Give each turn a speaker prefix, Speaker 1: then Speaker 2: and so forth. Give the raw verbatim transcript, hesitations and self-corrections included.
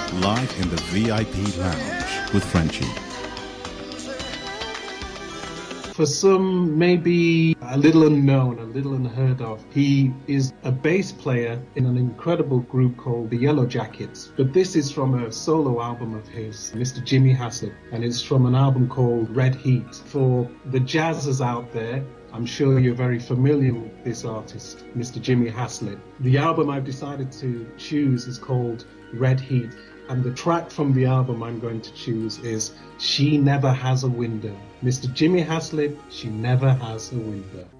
Speaker 1: live in the V I P Lounge with Frenchie.
Speaker 2: For some, maybe a little unknown, a little unheard of, he is a bass player in an incredible group called the Yellow Jackets. But this is from a solo album of his, Mister Jimmy Haslip, and it's from an album called Red Heat. For the jazzers out there, I'm sure you're very familiar with this artist, Mister Jimmy Haslip. The album I've decided to choose is called Red Heat, and the track from the album I'm going to choose is She Never Has a Window. Mister Jimmy Haslip, She Never Has a Window.